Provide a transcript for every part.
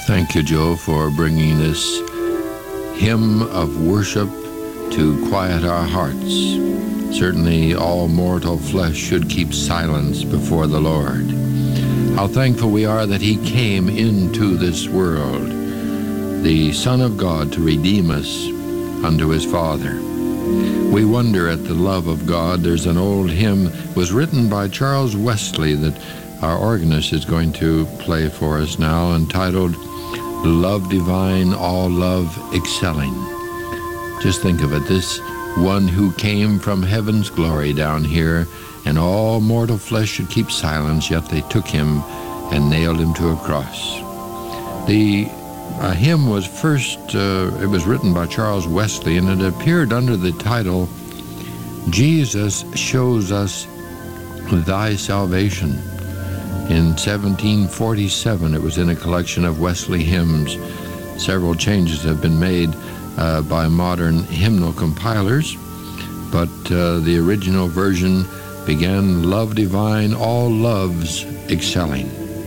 Thank you, Joe, for bringing this hymn of worship to quiet our hearts. Certainly all mortal flesh should keep silence before the Lord. How thankful we are that he came into this world, the Son of God, to redeem us unto his Father. We wonder at the love of God. There's an old hymn, was written by Charles Wesley, that our organist is going to play for us now, entitled Love Divine, All Love Excelling. Just think of it, this one who came from heaven's glory down here, and all mortal flesh should keep silence, yet they took him and nailed him to a cross. The hymn was it was written by Charles Wesley, and it appeared under the title, Jesus Shows Us Thy Salvation. In 1747, it was in a collection of Wesley hymns. Several changes have been made by modern hymnal compilers, but the original version began, Love Divine, All Loves Excelling.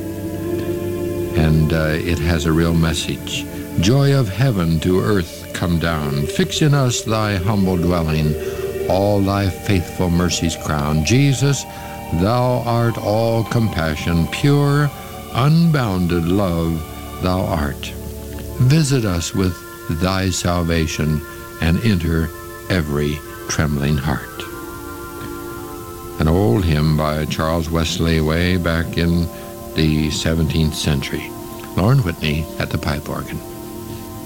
And it has a real message. Joy of heaven to earth come down. Fix in us thy humble dwelling, all thy faithful mercies crown. Jesus, thou art all compassion, pure, unbounded love thou art. Visit us with thy salvation, and enter every trembling heart. An old hymn by Charles Wesley way back in the 17th century. Lauren Whitney at the pipe organ.